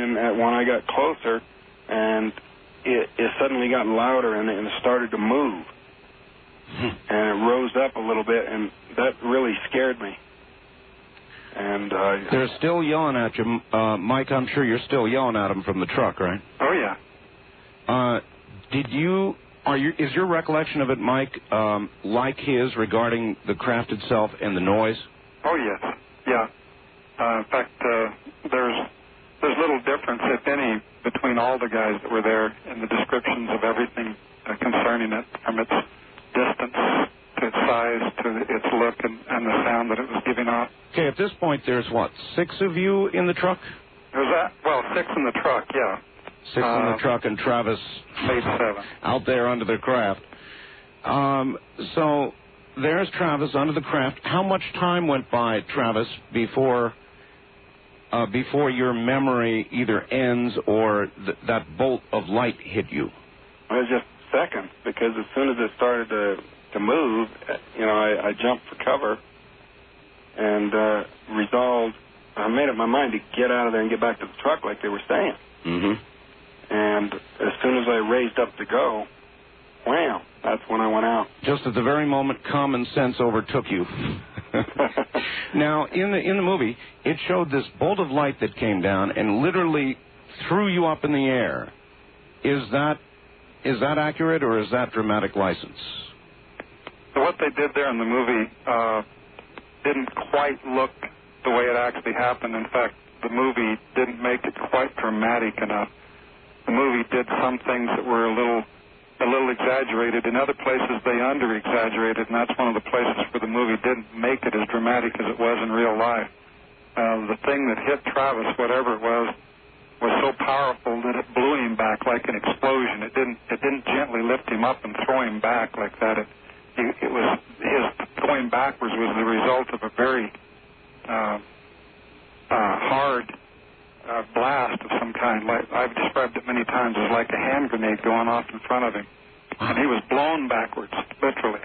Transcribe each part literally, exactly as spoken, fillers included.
vibration at when I got closer, and it, it suddenly got louder, and, and it started to move. And it rose up a little bit, and that really scared me. And uh, they're still yelling at you, uh, Mike. I'm sure you're still yelling at them from the truck, right? Oh yeah. Uh, did you? Are you? Is your recollection of it, Mike, um, like his regarding the craft itself and the noise? Oh yes, yeah. Uh, in fact, uh, there's there's little difference, if any, between all the guys that were there in the descriptions of everything uh, concerning it, from its distance to its size to its look and, and the sound that it was giving off. Okay, at this point, there's what, six of you in the truck? There's that, well, six in the truck, yeah. Six uh, in the truck, and Travis eight, seven. out there under the craft. Um, so there's Travis under the craft. How much time went by, Travis, before uh, before your memory either ends or th- that bolt of light hit you? It was just seconds, because as soon as it started to to move, you know, I, I jumped for cover and uh, resolved. I made up my mind to get out of there and get back to the truck, like they were saying. Mm-hmm. And as soon as I raised up to go, wham! That's when I went out. Just at the very moment, common sense overtook you. Now, in the in the movie, it showed this bolt of light that came down and literally threw you up in the air. Is that Is that accurate, or is that dramatic license? So what they did there in the movie uh, didn't quite look the way it actually happened. In fact, the movie didn't make it quite dramatic enough. The movie did some things that were a little a little exaggerated. In other places, they under-exaggerated, and that's one of the places where the movie didn't make it as dramatic as it was in real life. Uh, the thing that hit Travis, whatever it was, was so powerful that it blew him back like an explosion. It didn't it didn't gently lift him up and throw him back like that. It it, it was his going backwards was the result of a very uh, uh, hard uh, blast of some kind. Like I've described it many times as like a hand grenade going off in front of him, and he was blown backwards, literally.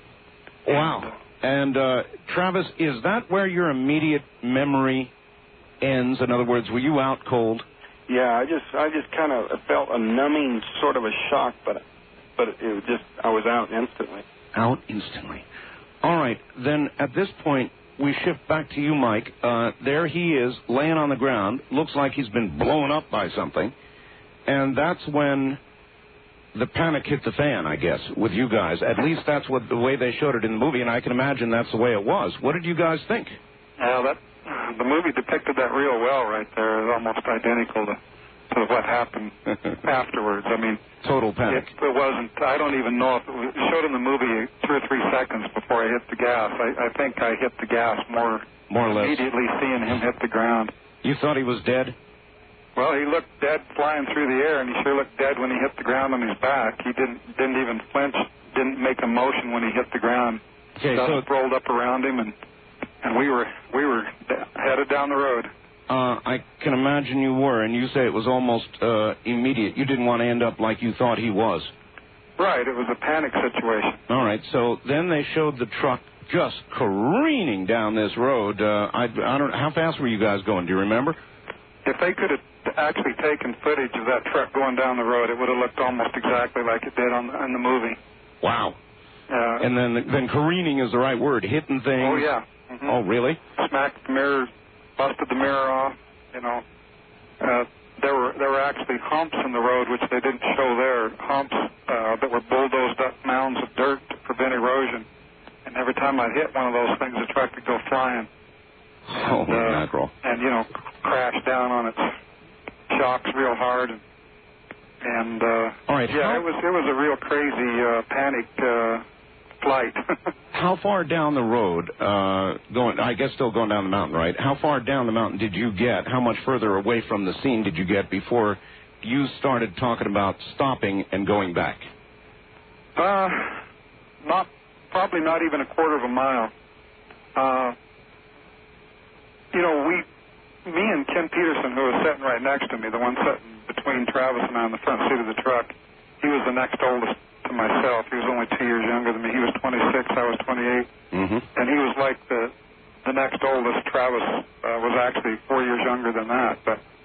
Wow. And uh, Travis, is that where your immediate memory ends? In other words, were you out cold? Yeah, I just I just kind of felt a numbing sort of a shock, but but it was just, I was out instantly. Out instantly. All right, then at this point, we shift back to you, Mike. Uh, there he is, laying on the ground. Looks like he's been blown up by something. And that's when the panic hit the fan, I guess, with you guys. At least that's what the way they showed it in the movie, and I can imagine that's the way it was. What did you guys think? Yeah, that the movie depicted that real well right there. It's almost identical to, to what happened afterwards. I mean, total panic. It, it wasn't, I don't even know if it, was, it showed in the movie two or three seconds before I hit the gas. I, I think I hit the gas more, more or less immediately seeing him hit the ground. You thought he was dead? Well, he looked dead flying through the air, and he sure looked dead when he hit the ground on his back. He didn't didn't even flinch, didn't make a motion when he hit the ground. Okay, Dust so rolled up around him, and and we were we were headed down the road. Uh, I can imagine you were, and you say it was almost uh, immediate. You didn't want to end up like you thought he was. Right, it was a panic situation. All right, so then they showed the truck just careening down this road. Uh, I, I don't. How fast were you guys going? Do you remember? If they could have actually taken footage of that truck going down the road, it would have looked almost exactly like it did on the, in the movie. Wow. Uh, and then then careening is the right word, hitting things. Oh, yeah. Mm-hmm. Oh, really? Smacked the mirror, busted the mirror off, you know. Uh, there were there were actually humps in the road, which they didn't show there, humps uh, that were bulldozed up mounds of dirt to prevent erosion. And every time I hit one of those things, the truck would go flying. Oh, and, uh, mackerel. And, you know, crash down on its shocks real hard. And, and uh, All right, yeah, how... it was it was a real crazy uh, panic uh, flight. How far down the road, uh, going? I guess still going down the mountain, right? How far down the mountain did you get? How much further away from the scene did you get before you started talking about stopping and going back? Uh, not probably not even a quarter of a mile. Uh, you know, we, me and Ken Peterson, who was sitting right next to me, the one sitting between Travis and I on the front seat of the truck, he was the next oldest to myself. He was only two years younger than me. He was twenty-six, I was twenty-eight. Mm-hmm. And he was like the the next oldest. Travis uh, was actually four years younger than that. But